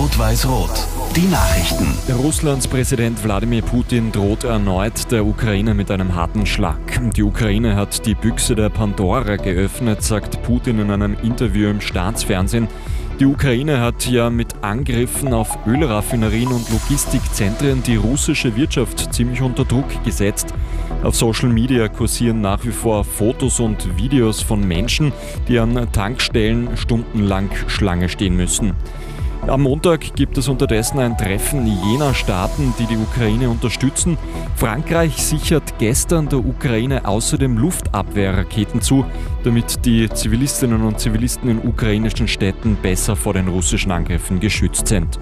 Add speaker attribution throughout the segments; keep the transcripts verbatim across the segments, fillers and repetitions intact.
Speaker 1: Rot-Weiß-Rot. Die Nachrichten.
Speaker 2: Russlands Präsident Wladimir Putin droht erneut der Ukraine mit einem harten Schlag. Die Ukraine hat die Büchse der Pandora geöffnet, sagt Putin in einem Interview im Staatsfernsehen. Die Ukraine hat ja mit Angriffen auf Ölraffinerien und Logistikzentren die russische Wirtschaft ziemlich unter Druck gesetzt. Auf Social Media kursieren nach wie vor Fotos und Videos von Menschen, die an Tankstellen stundenlang Schlange stehen müssen. Am Montag gibt es unterdessen ein Treffen jener Staaten, die die Ukraine unterstützen. Frankreich sichert gestern der Ukraine außerdem Luftabwehrraketen zu, damit die Zivilistinnen und Zivilisten in ukrainischen Städten besser vor den russischen Angriffen geschützt sind.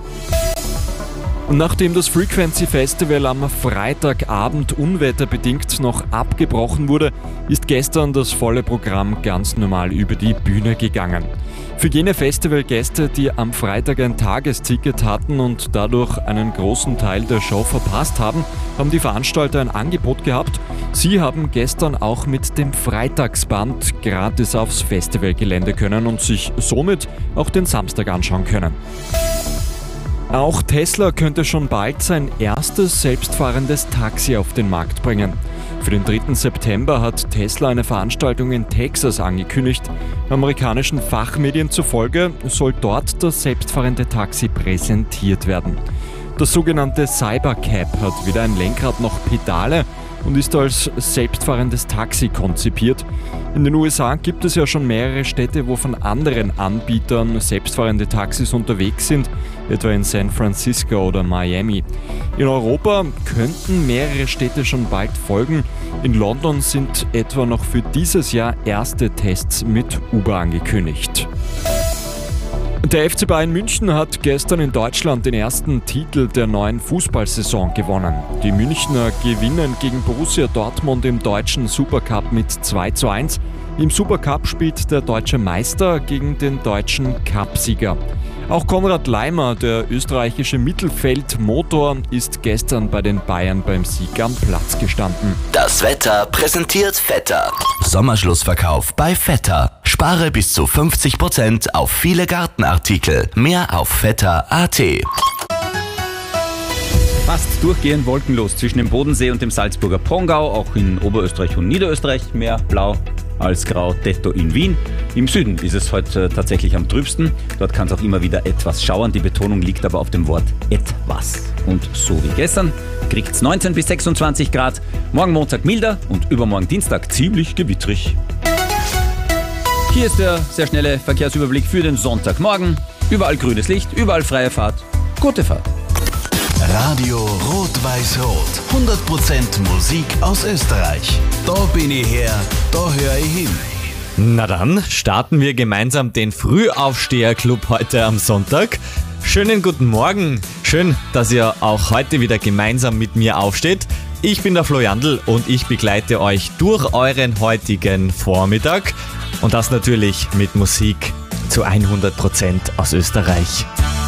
Speaker 2: Und nachdem das Frequency Festival am Freitagabend unwetterbedingt noch abgebrochen wurde, ist gestern das volle Programm ganz normal über die Bühne gegangen. Für jene Festivalgäste, die am Freitag ein Tagesticket hatten und dadurch einen großen Teil der Show verpasst haben, haben die Veranstalter ein Angebot gehabt. Sie haben gestern auch mit dem Freitagsband gratis aufs Festivalgelände können und sich somit auch den Samstag anschauen können. Auch Tesla könnte schon bald sein erstes selbstfahrendes Taxi auf den Markt bringen. Für den dritten September hat Tesla eine Veranstaltung in Texas angekündigt. Amerikanischen Fachmedien zufolge soll dort das selbstfahrende Taxi präsentiert werden. Das sogenannte Cybercab hat weder ein Lenkrad noch Pedale und ist als selbstfahrendes Taxi konzipiert. In den U S A gibt es ja schon mehrere Städte, wo von anderen Anbietern selbstfahrende Taxis unterwegs sind, etwa in San Francisco oder Miami. In Europa könnten mehrere Städte schon bald folgen. In London sind etwa noch für dieses Jahr erste Tests mit Uber angekündigt. Der F C Bayern München hat gestern in Deutschland den ersten Titel der neuen Fußballsaison gewonnen. Die Münchner gewinnen gegen Borussia Dortmund im deutschen Supercup mit zwei zu eins. Im Supercup spielt der deutsche Meister gegen den deutschen Cupsieger. Auch Konrad Laimer, der österreichische Mittelfeldmotor, ist gestern bei den Bayern beim Sieg am Platz gestanden.
Speaker 1: Das Wetter präsentiert Vetter. Sommerschlussverkauf bei Vetter. Spare bis zu fünfzig Prozent auf viele Gartenartikel. Mehr auf vetter punkt a t.
Speaker 3: Fast durchgehend wolkenlos zwischen dem Bodensee und dem Salzburger Pongau, auch in Oberösterreich und Niederösterreich mehr blau als grau, detto in Wien. Im Süden ist es heute tatsächlich am trübsten. Dort kann es auch immer wieder etwas schauern. Die Betonung liegt aber auf dem Wort etwas. Und so wie gestern kriegt es neunzehn bis sechsundzwanzig Grad. Morgen Montag milder und übermorgen Dienstag ziemlich gewittrig. Hier ist der sehr schnelle Verkehrsüberblick für den Sonntagmorgen. Überall grünes Licht, überall freie Fahrt. Gute Fahrt.
Speaker 1: Radio Rot-Weiß-Rot. hundert Prozent Musik aus Österreich. Da bin ich her, da höre ich hin.
Speaker 4: Na dann starten wir gemeinsam den Frühaufsteherclub heute am Sonntag. Schönen guten Morgen. Schön, dass ihr auch heute wieder gemeinsam mit mir aufsteht. Ich bin der Flo Jandl und ich begleite euch durch euren heutigen Vormittag. Und das natürlich mit Musik zu hundert Prozent aus Österreich.